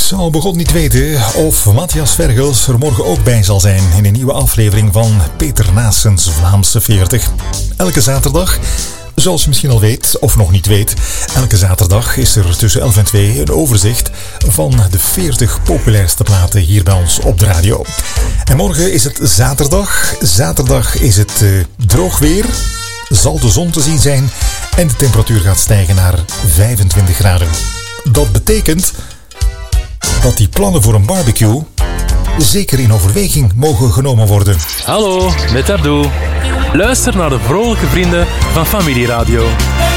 zou begon niet weten of Matthias Vergels er morgen ook bij zal zijn in een nieuwe aflevering van Peter Naessens Vlaamse 40. Elke zaterdag, zoals je misschien al weet of nog niet weet, elke zaterdag is er tussen 11 en 2 een overzicht van de 40 populairste platen hier bij ons op de radio. En morgen is het zaterdag. Zaterdag is het droog weer, zal de zon te zien zijn en de temperatuur gaat stijgen naar 25 graden. Dat betekent dat die plannen voor een barbecue zeker in overweging mogen genomen worden. Hallo, met Abdul. Luister naar de vrolijke vrienden van Familieradio.